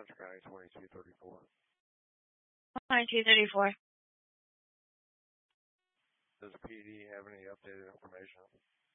Hunter County 2234. 2234. Does the PD have any updated information?